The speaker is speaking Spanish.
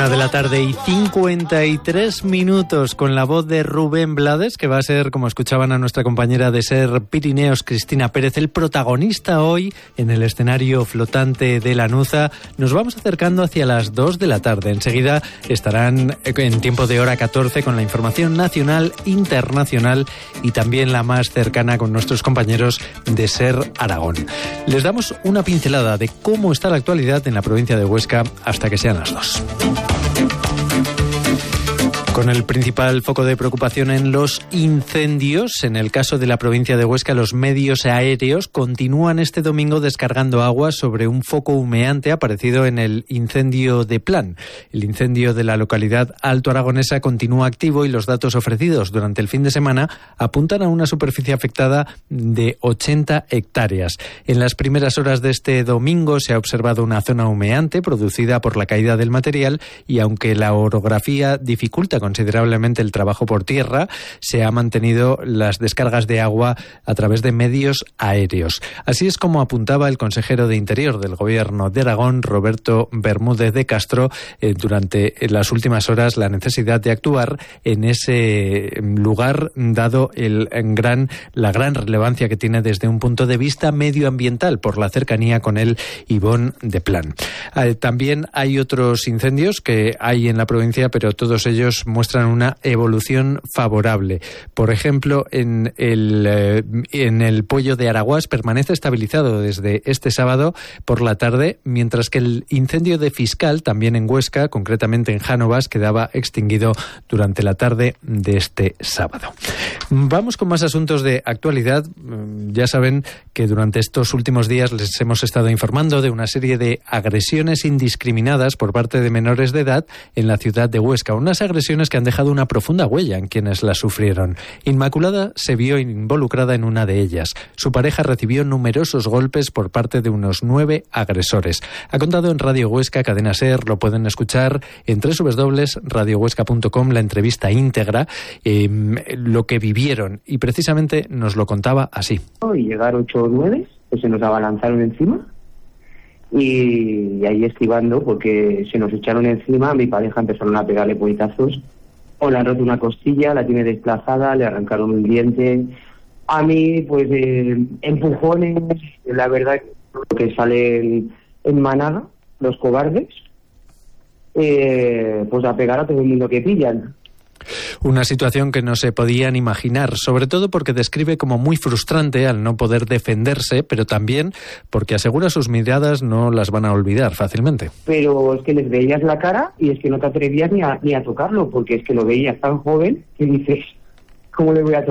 1:53 con la voz de Rubén Blades, que va a ser, como escuchaban a nuestra compañera de SER Pirineos, Cristina Pérez, el protagonista hoy en el escenario flotante de Lanuza. Nos vamos acercando hacia las 2 de la tarde. Enseguida estarán en tiempo de hora 14 con la información nacional, internacional y también la más cercana con nuestros compañeros de SER Aragón. Les damos una pincelada de cómo está la actualidad en la provincia de Huesca hasta que sean las 2. Con el principal foco de preocupación en los incendios, en el caso de la provincia de Huesca, los medios aéreos continúan este domingo descargando agua sobre un foco humeante aparecido en el incendio de Plan. El incendio de la localidad alto aragonesa continúa activo y los datos ofrecidos durante el fin de semana apuntan a una superficie afectada de 80 hectáreas. En las primeras horas de este domingo se ha observado una zona humeante producida por la caída del material y aunque la orografía dificulta considerablemente el trabajo por tierra, se han mantenido las descargas de agua a través de medios aéreos. Así es como apuntaba el consejero de Interior del Gobierno de Aragón, Roberto Bermúdez de Castro, durante las últimas horas la necesidad de actuar en ese lugar, dado la gran relevancia que tiene desde un punto de vista medioambiental por la cercanía con el ibón de Plan. También hay otros incendios que hay en la provincia, pero todos ellos muestran una evolución favorable. Por ejemplo, en el Puello de Araguás permanece estabilizado desde este sábado por la tarde, mientras que el incendio de Fiscal, también en Huesca, concretamente en Jánovas, quedaba extinguido durante la tarde de este sábado. Vamos con más asuntos de actualidad. Ya saben que durante estos últimos días les hemos estado informando de una serie de agresiones indiscriminadas por parte de menores de edad en la ciudad de Huesca. Unas agresiones que han dejado una profunda huella en quienes las sufrieron. Inmaculada se vio involucrada en una de ellas. Su pareja recibió numerosos golpes por parte de unos 9 agresores. Ha contado en Radio Huesca, Cadena SER, lo pueden escuchar en www.radiohuesca.com, la entrevista íntegra, lo que vivieron, y precisamente nos lo contaba así. Y llegar 8 o 9, pues se nos abalanzaron encima y ahí esquivando, porque se nos echaron encima. Mi pareja empezaron a pegarle puñetazos, o le han roto una costilla, la tiene desplazada, le arrancaron un diente. A mí, pues, empujones, la verdad que salen en manada, los cobardes, pues a pegar a todo el mundo que pillan. Una situación que no se podían imaginar, sobre todo porque describe como muy frustrante al no poder defenderse, pero también porque asegura sus miradas no las van a olvidar fácilmente. Pero es que les veías la cara y es que no te atrevías ni a tocarlo, porque es que lo veías tan joven que dices, ¿cómo le voy a tocar?